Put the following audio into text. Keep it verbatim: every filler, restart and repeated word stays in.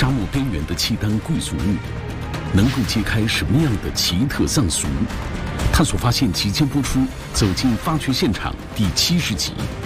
沙漠边缘的契丹贵族墓，能够揭开什么样的奇特藏俗？探索发现即将播出《走进发掘现场》第七十集。